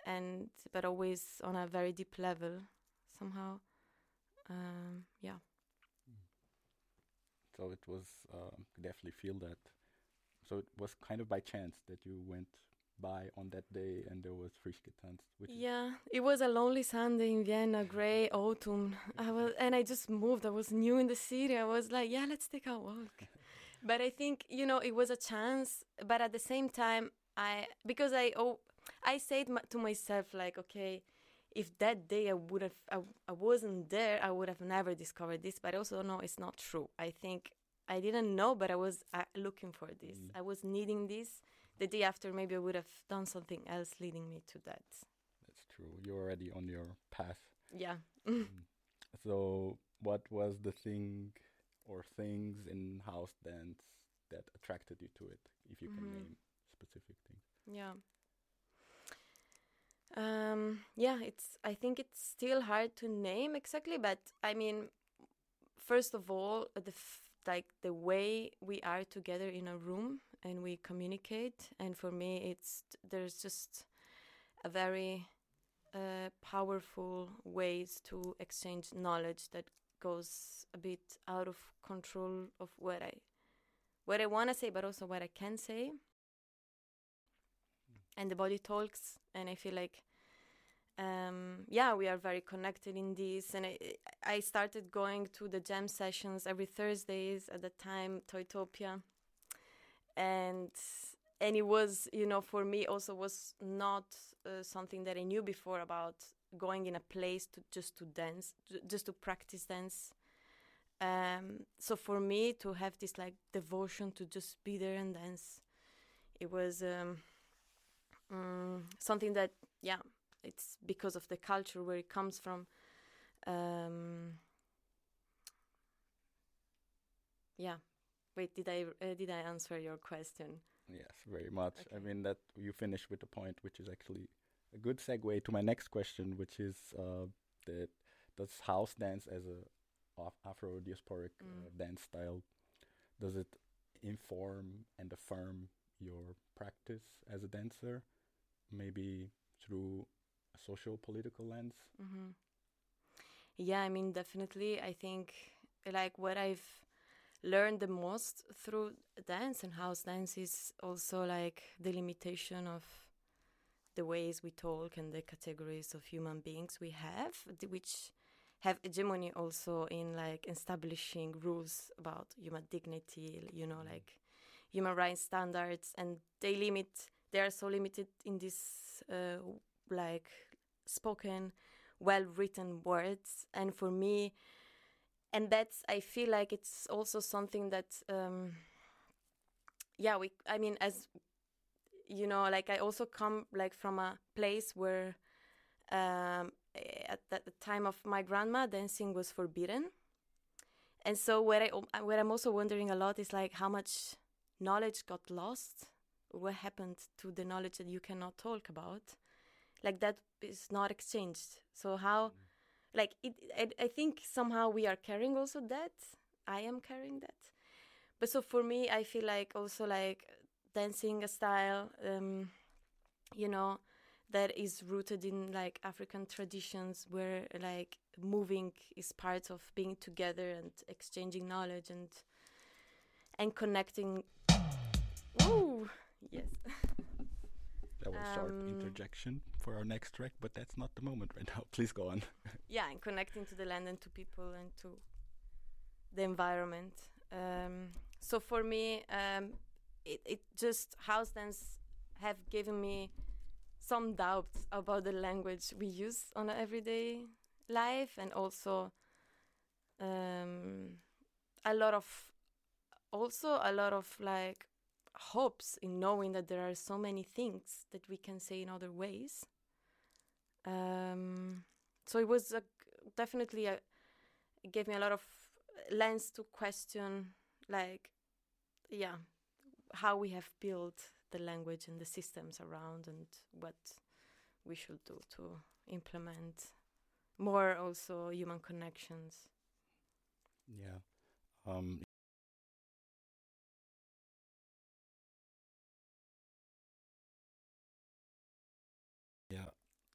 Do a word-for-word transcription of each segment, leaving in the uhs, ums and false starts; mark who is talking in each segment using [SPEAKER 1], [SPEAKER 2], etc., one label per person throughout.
[SPEAKER 1] and but always on a very deep level somehow. Um, yeah.
[SPEAKER 2] So it was uh, definitely feel that. So it was kind of by chance that you went by on that day and there was Frischke Tanz. Which
[SPEAKER 1] Yeah, it was a lonely Sunday in Vienna, grey autumn. I was, and I just moved. I was new in the city. I was like, yeah, let's take a walk. But I think, you know, it was a chance. But at the same time, I because I oh, I said m- to myself like, okay, if that day I would have I, I wasn't there, I would have never discovered this. But I also know it's not true. I think I didn't know, but I was uh, looking for this.
[SPEAKER 2] Mm.
[SPEAKER 1] I was needing this. The day after, maybe I would have done something else leading me to that.
[SPEAKER 2] That's true. You're already on your path.
[SPEAKER 1] Yeah.
[SPEAKER 2] Mm. So what was the thing or things in house dance that attracted you to it, if you can
[SPEAKER 1] Mhm.
[SPEAKER 2] name specific things?
[SPEAKER 1] Yeah. Um, yeah, it's. I think it's still hard to name exactly, but I mean, first of all, the f- like the way we are together in a room and we communicate, and for me, it's there's just a very uh, powerful ways to exchange knowledge that goes a bit out of control of what I what I want to say, but also what I can say. And the body talks, and I feel like um, yeah, we are very connected in this. And I, I started going to the jam sessions every Thursdays at the time, Toytopia, and and it was, you know, for me also was not uh, something that I knew before about going in a place to just to dance, j- just to practice dance. Um, so for me to have this like devotion to just be there and dance, it was um, mm, something that, yeah, it's because of the culture where it comes from. Um, yeah. Wait, did I uh, did I answer your question?
[SPEAKER 2] Yes, very much. I
[SPEAKER 1] Okay.
[SPEAKER 2] mean, that you finished with the point, which is actually a good segue to my next question, which is uh, that does house dance as a af- Afro diasporic uh,
[SPEAKER 1] Mm.
[SPEAKER 2] dance style, does it inform and affirm your practice as a dancer, maybe through a social political lens?
[SPEAKER 1] Mm-hmm. Yeah, I mean, definitely. I think like what I've learned the most through dance and house dance is also like the limitation of the ways we talk and the categories of human beings we have, th- which have hegemony also in like establishing rules about human dignity, you know, like human rights standards, and they limit. They are so limited in this uh, like spoken, well-written words, and for me, and that's I feel like it's also something that, um, yeah, we. I mean, as you know, like I also come like from a place where um, at the time of my grandma, dancing was forbidden. And so what I what I'm also wondering a lot is like how much knowledge got lost. What happened to the knowledge that you cannot talk about? Like that is not exchanged. So how, like it? I, I think somehow we are carrying also that. I am carrying that. But so for me, I feel like also like dancing a style, um, you know, that is rooted in like African traditions where like moving is part of being together and exchanging knowledge and and connecting. Woo! Yes.
[SPEAKER 2] That was a short
[SPEAKER 1] Um,
[SPEAKER 2] interjection for our next track, but that's not the moment right now. Please go on.
[SPEAKER 1] yeah, and connecting to the land and to people and to the environment. Um, so for me, um, it, it just house dance have given me some doubts about the language we use on our everyday life, and also um, a lot of also a lot of like hopes in knowing that there are so many things that we can say in other ways. Um, so it was a, definitely a, it gave me a lot of lens to question, like, yeah, how we have built the language and the systems around, and what we should do to implement more also human connections.
[SPEAKER 2] Yeah. Um, yeah.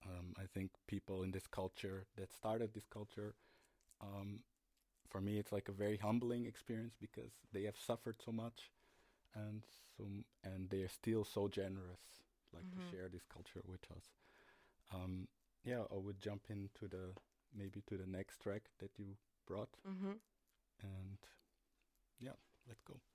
[SPEAKER 2] think people in this culture that started this culture, um, for me, it's like a very humbling experience because they have suffered so much, and so and they are still so generous, like
[SPEAKER 1] Mm-hmm.
[SPEAKER 2] to share this culture with us. Um, yeah, I would jump into the maybe to the next track that you brought,
[SPEAKER 1] Mm-hmm.
[SPEAKER 2] and yeah, let's go.